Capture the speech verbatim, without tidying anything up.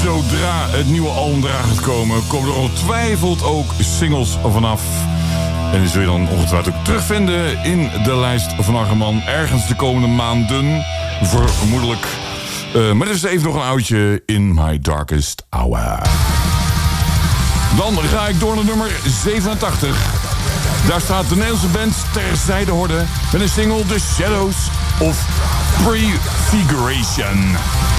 zodra het nieuwe album eraan gaat komen, komen er ongetwijfeld ook singles vanaf. En die zul je dan ongetwijfeld ook terugvinden in de lijst van Argeman. Ergens de komende maanden, vermoedelijk. Uh, maar dit is even nog een oudje in My Darkest Hour. Dan ga ik door naar nummer zevenentachtig. Daar staat de Nederlandse band Terzijde Horde met een single The Shadows of Prefiguration.